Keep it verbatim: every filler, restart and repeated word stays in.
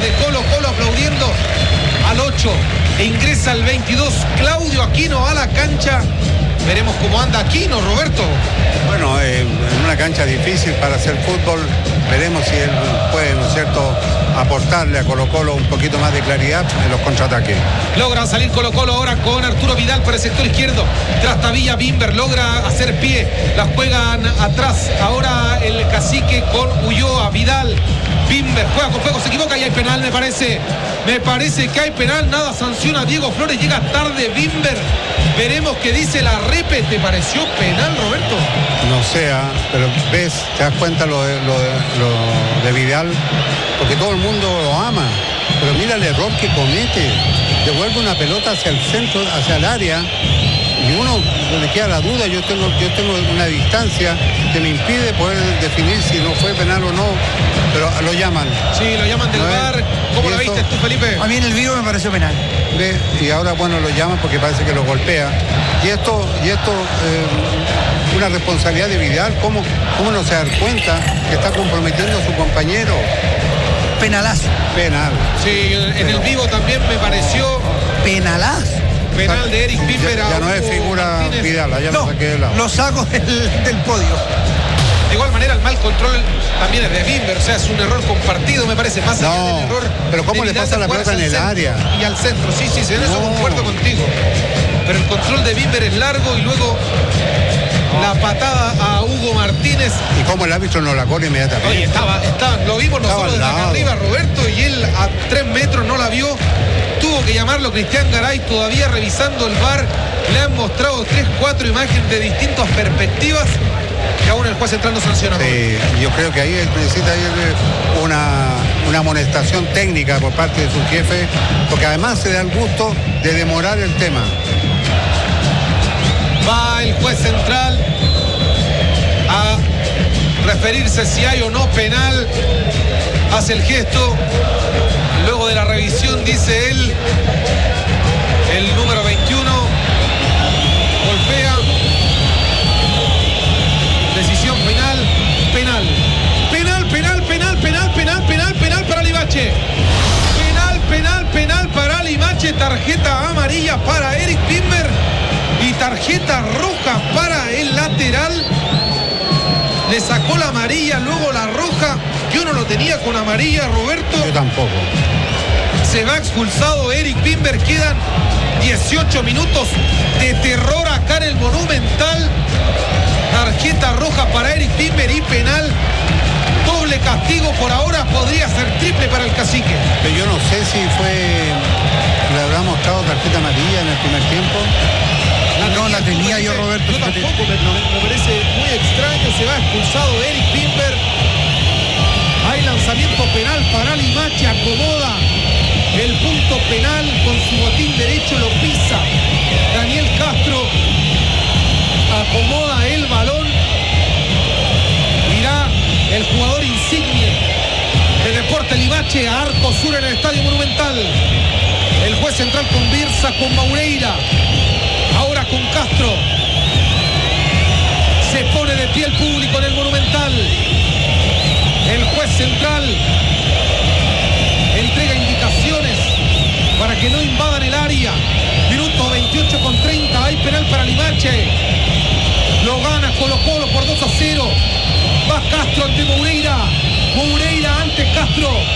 hinchas de Colo Colo aplaudiendo al ocho e ingresa al veintidós Claudio Aquino a la cancha. Veremos cómo anda Aquino, Roberto. Bueno, eh, en una cancha difícil para hacer fútbol, veremos si él puede, ¿no es cierto?, aportarle a Colo Colo un poquito más de claridad en los contraataques. Logra salir Colo Colo ahora con Arturo Vidal por el sector izquierdo. Trastavilla, Bimber logra hacer pie. La juegan atrás. Ahora el cacique con Ulloa, Vidal. Bimber juega con fuego, se equivoca y hay penal, me parece. Me parece que hay penal, nada sanciona Diego Flores, llega tarde Bimber. Veremos qué dice la repe. ¿Te pareció penal, Roberto? No sea, pero ves, te das cuenta lo de, lo de, lo de Vidal, porque todo el mundo lo ama, pero mira el error que comete. Devuelve una pelota hacia el centro, hacia el área, y uno le queda la duda. Yo tengo, yo tengo una distancia que me impide poder definir si no fue penal o no, pero lo llaman. Sí, lo llaman del ¿No bar. ¿Cómo lo viste tú, Felipe? A mí en el video me pareció penal. ¿Ve? Y ahora, bueno, lo llaman porque parece que lo golpea. Y esto, y esto eh, una responsabilidad de Vidal. ¿Cómo, ¿Cómo no se da cuenta que está comprometiendo a su compañero? Penalazo. Penal. Sí, en el vivo también me pareció Penalazo. penal de Eric Bimber. Ya, ya no es figura Martínez. Vidal, allá No, lo saqué de lado. lo saco del, del podio. De igual manera, el mal control también es de Bimber, o sea, es un error compartido, me parece, más allá No, del error. pero ¿cómo de le Vidal pasa de la jugarse pelota en al el centro área? Y al centro, sí, sí, sí, en eso No. concuerdo contigo. Pero el control de Bimber es largo y luego la patada a Hugo Martínez. ¿Y cómo el árbitro no la corre inmediatamente? Oye, estaba, estaba, lo vimos Estaba nosotros al desde acá lado. arriba, Roberto, y él a tres metros no la vio. Tuvo que llamarlo Cristian Garay, todavía revisando el V A R. Le han mostrado tres, cuatro imágenes de distintas perspectivas que aún el juez central no sanciona. Sí, yo creo que ahí él necesita ir una, una amonestación técnica por parte de su jefe, porque además se da el gusto de demorar el tema. Va el juez central a referirse si hay o no penal. Hace el gesto. Luego de la revisión, dice él, el número veintiuno golpea. Decisión penal. Penal. Penal, penal, penal, penal, penal, penal, penal para Limache. Penal, penal, penal para Limache. Tarjeta amarilla para Eric Bimber. Y tarjeta roja para el lateral. Le sacó la amarilla, luego la roja. Yo no lo tenía con amarilla, Roberto. Yo tampoco. Se va expulsado Eric Bimber. Quedan dieciocho minutos de terror acá en el Monumental. Tarjeta roja para Eric Bimber y penal. Doble castigo por ahora. Podría ser triple para el cacique. Pero yo no sé si fue... le habrá mostrado tarjeta amarilla en el primer tiempo. No, la tenía yo, Roberto. Yo tampoco, me, me parece muy extraño. Se va expulsado Eric Bimber. Hay lanzamiento penal para Limache. Acomoda el punto penal con su botín derecho. Lo pisa Daniel Castro. Acomoda el balón. Irá el jugador insignia de Deportes Limache a arco sur en el Estadio Monumental. El juez central con Birsa, con Maureira. Ahora con Castro. Se pone de pie el público en el Monumental. El juez central entrega indicaciones para que no invadan el área. Minuto veintiocho con treinta. Hay penal para Limache. Lo gana Colo Colo por dos a cero. Va Castro ante Moureira. Moureira ante Castro.